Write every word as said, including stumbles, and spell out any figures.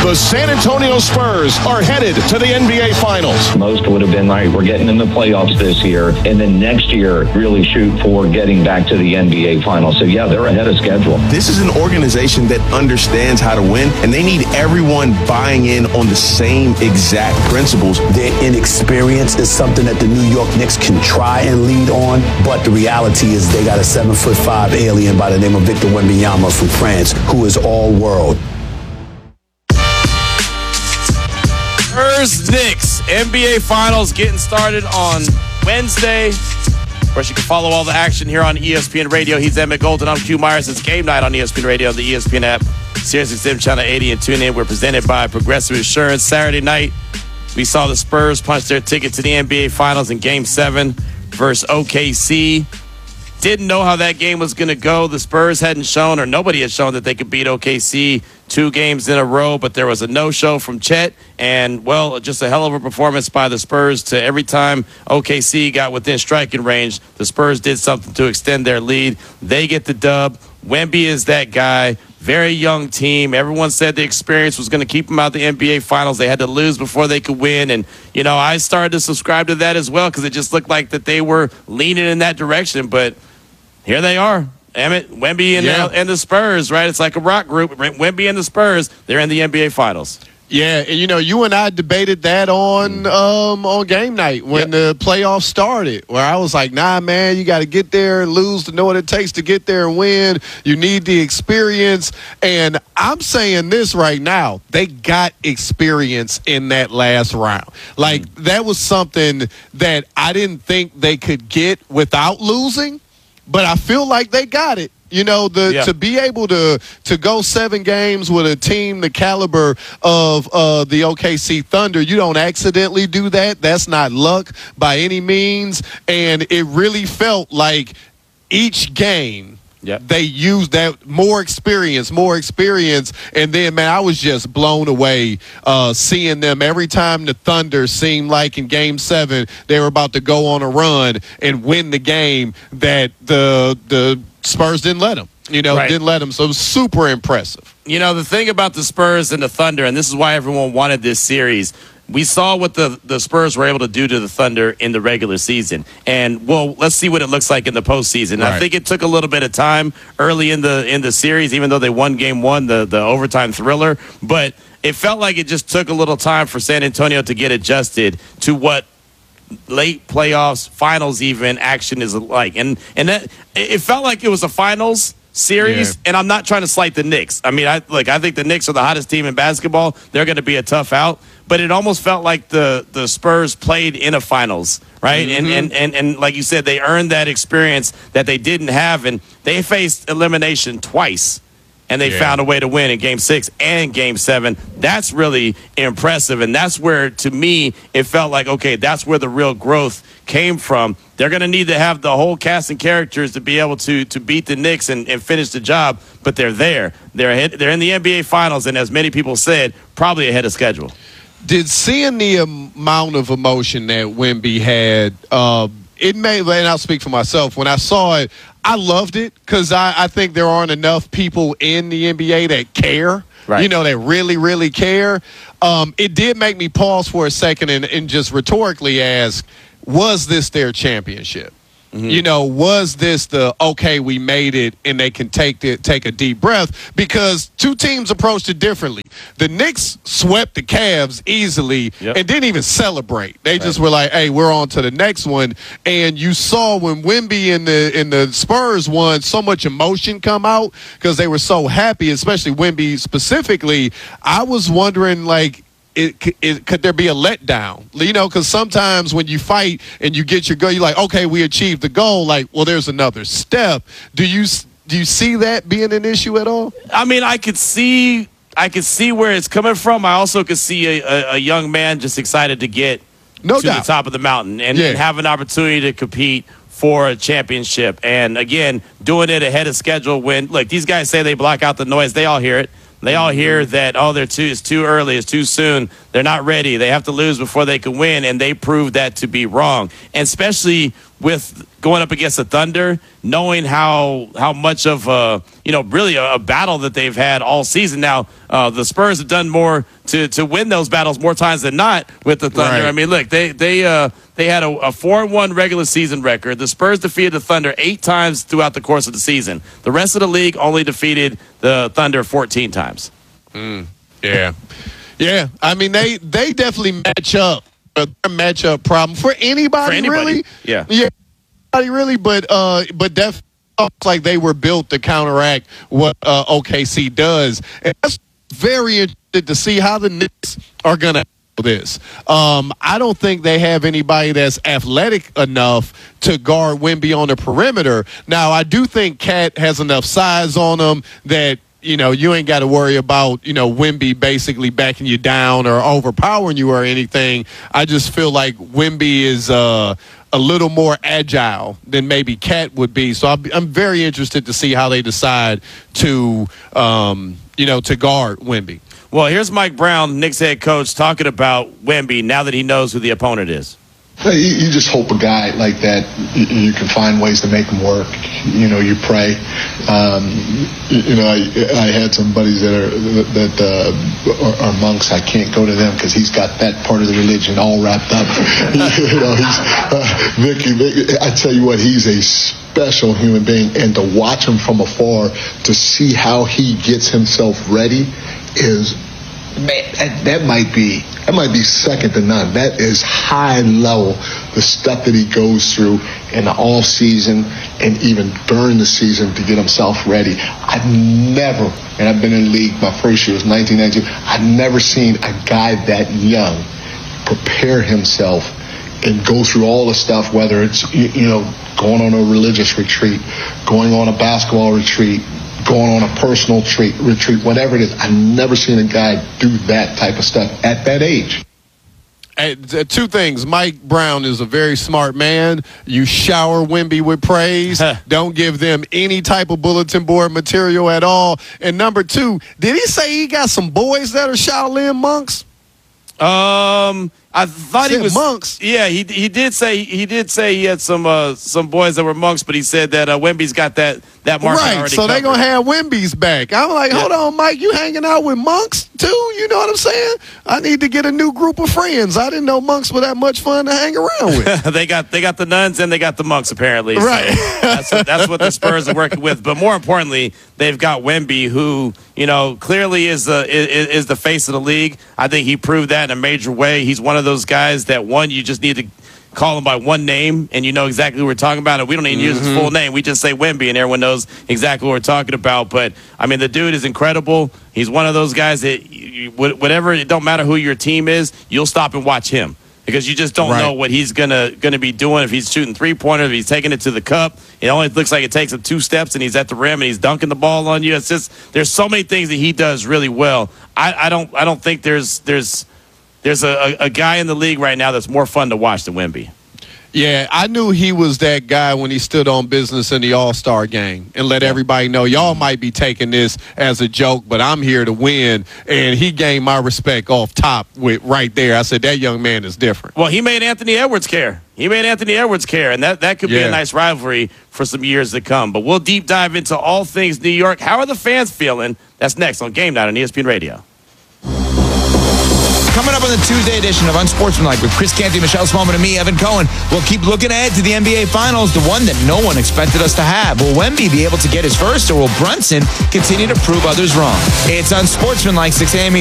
The San Antonio Spurs are headed to the N B A Finals. Most would have been like, we're getting in the playoffs this year, and then next year really shoot for getting back to the N B A Finals. So, yeah, they're ahead of schedule. This is an organization that understands how to win, and they need everyone buying in on the same exact principles. Their inexperience is something that the New York Knicks can try and lead on, but the reality is they got a seven foot five alien by the name of Victor Wembanyama from France, who is all world. Spurs Knicks N B A Finals getting started on Wednesday. Of course, you can follow all the action here on E S P N Radio. He's Emmett Golden. I'm Q Myers. It's game night on E S P N Radio, the E S P N app, SiriusXM Channel eighty, and tune in. We're presented by Progressive Insurance. Saturday night, we saw the Spurs punch their ticket to the N B A Finals in Game seven versus O K C. Didn't know how that game was going to go. The Spurs hadn't shown, or nobody had shown, that they could beat O K C two games in a row, but there was a no-show from Chet, and, well, just a hell of a performance by the Spurs to every time O K C got within striking range, the Spurs did something to extend their lead. They get the dub. Wemby is that guy. Very young team. Everyone said the experience was going to keep them out the N B A Finals. They had to lose before they could win. And, you know, I started to subscribe to that as well because it just looked like that they were leaning in that direction. But here they are. Emmett, Wemby and, yeah. the, and the Spurs, right? It's like a rock group. Wemby and the Spurs, they're in the N B A Finals. Yeah, and you know, you and I debated that on um, on game night when yep. the playoffs started, where I was like, nah, man, you got to get there and lose to know what it takes to get there and win. You need the experience. And I'm saying this right now. They got experience in that last round. Like, mm-hmm. that was something that I didn't think they could get without losing, but I feel like they got it. You know, the yeah. to be able to to go seven games with a team the caliber of uh, the O K C Thunder, you don't accidentally do that. That's not luck by any means. And it really felt like each game yep. they used that more experience, more experience. And then, man, I was just blown away uh, seeing them every time the Thunder seemed like in game seven they were about to go on a run and win the game that the the Spurs didn't let them, you know, right. didn't let them. So it was super impressive. You know, the thing about the Spurs and the Thunder, and this is why everyone wanted this series, we saw what the, the Spurs were able to do to the Thunder in the regular season. And, well, let's see what it looks like in the postseason. Right. I think it took a little bit of time early in the in the series, even though they won game one, the, the overtime thriller. But it felt like it just took a little time for San Antonio to get adjusted to what late playoffs, finals even action is like. And and that it felt like it was a finals series, yeah. and I'm not trying to slight the Knicks. I mean, I like I think the Knicks are the hottest team in basketball. They're going to be a tough out, but it almost felt like the the Spurs played in a finals, right? Mm-hmm. And, and and and like you said, they earned that experience that they didn't have, and they faced elimination twice. And they yeah. found a way to win in Game six and Game seven. That's really impressive. And that's where, to me, it felt like, okay, that's where the real growth came from. They're going to need to have the whole cast and characters to be able to to beat the Knicks and, and finish the job. But they're there. They're ahead, they're in the N B A Finals, and as many people said, probably ahead of schedule. Did seeing the amount of emotion that Wemby had, uh, it may, and I'll speak for myself, when I saw it, I loved it because I, I think there aren't enough people in the N B A that care, right. you know, that really, really care. Um, it did make me pause for a second and, and just rhetorically ask, was this their championship? Mm-hmm. You know, was this the, okay, we made it and they can take the, take a deep breath? Because two teams approached it differently. The Knicks swept the Cavs easily yep. and didn't even celebrate. They right. just were like, hey, we're on to the next one. And you saw when Wemby and the, and the Spurs won, so much emotion come out because they were so happy, especially Wemby specifically. I was wondering, like, It, it, could there be a letdown? You know, because sometimes when you fight and you get your goal, you're like, okay, we achieved the goal. Like, well, there's another step. Do you do you see that being an issue at all? I mean, I could see I could see where it's coming from. I also could see a, a, a young man just excited to get no to doubt. the top of the mountain and, yeah. and have an opportunity to compete for a championship. And, again, doing it ahead of schedule when, look, these guys say they block out the noise. They all hear it. They all hear that, oh, they're too, it's too early, it's too soon. They're not ready. They have to lose before they can win, and they proved that to be wrong. And especially with going up against the Thunder, knowing how how much of a, you know, really a, a battle that they've had all season. Now, uh, the Spurs have done more to, to win those battles more times than not with the Thunder. Right. I mean, look, they they uh, they had a, a four and one regular season record. The Spurs defeated the Thunder eight times throughout the course of the season. The rest of the league only defeated the Thunder fourteen times. Mm, yeah. Yeah. I mean, they, they definitely match up. A matchup problem for anybody, For anybody. really. Yeah. Yeah. Anybody really, but uh, but definitely looks like they were built to counteract what uh, O K C does. And that's very interesting to see how the Knicks are going to handle this. Um, I don't think they have anybody that's athletic enough to guard Wemby on the perimeter. Now, I do think Cat has enough size on him that, you know, you ain't got to worry about, you know, Wemby basically backing you down or overpowering you or anything. I just feel like Wemby is uh, a little more agile than maybe Cat would be. So I'm, I'm very interested to see how they decide to, um, you know, to guard Wemby. Well, here's Mike Brown, Knicks head coach, talking about Wemby now that he knows who the opponent is. You, you just hope a guy like that, you, you can find ways to make him work. You know, you pray. Um, you, you know, I, I had some buddies that are that uh, are, are monks. I can't go to them because he's got that part of the religion all wrapped up. you know, he's, uh, Vicky, Vicky, I tell you what, he's a special human being, and to watch him from afar, to see how he gets himself ready is. Man, that, that might be that might be second to none. That is high level, the stuff that he goes through in the off season and even during the season to get himself ready. I've never, and I've been in the league, my first year was nineteen ninety-two, I've never seen a guy that young prepare himself and go through all the stuff, whether it's, you, you know, going on a religious retreat, going on a basketball retreat, going on a personal treat, retreat, whatever it is. I've never seen a guy do that type of stuff at that age. Hey, two things. Mike Brown is a very smart man. You shower Wemby with praise. Don't give them any type of bulletin board material at all. And number two, did he say he got some boys that are Shaolin monks? Um, I thought he Said was monks. Yeah, he he did say he did say he had some uh, some boys that were monks, but he said that uh, Wemby's got that that market Right, already so they're covered. going to have Wemby's back. I'm like, hold on, Mike, you hanging out with monks too? You know what I'm saying? I need to get a new group of friends. I didn't know monks were that much fun to hang around with. they got they got the nuns and they got the monks apparently. So Right. that's what, that's what the Spurs are working with. But more importantly, they've got Wemby, who, you know, clearly is the is, is the face of the league. I think he proved that in a major way. He's one of those guys that, one, you just need to call him by one name and you know exactly who we're talking about. And we don't even mm-hmm. use his full name. We just say Wemby and everyone knows exactly what we're talking about. But, I mean, the dude is incredible. He's one of those guys that you, whatever, it don't matter who your team is, you'll stop and watch him. Because you just don't right. know what he's gonna gonna be doing. If he's shooting three pointers, if he's taking it to the cup, it only looks like it takes him two steps, and he's at the rim and he's dunking the ball on you. It's just there's so many things that he does really well. I, I don't I don't think there's there's there's a, a guy in the league right now that's more fun to watch than Wemby. Yeah, I knew he was that guy when he stood on business in the All-Star game and let everybody know, y'all might be taking this as a joke, but I'm here to win. And he gained my respect off top with right there. I said, that young man is different. Well, he made Anthony Edwards care. He made Anthony Edwards care, and that, that could be Yeah. a nice rivalry for some years to come. But we'll deep dive into all things New York. How are the fans feeling? That's next on Game Night on E S P N Radio. Coming up on the Tuesday edition of Unsportsmanlike with Chris Canty, Michelle Smallman, and me, Evan Cohen. We'll keep looking ahead to the N B A Finals, the one that no one expected us to have. Will Wemby be able to get his first, or will Brunson continue to prove others wrong? It's Unsportsmanlike, six a.m.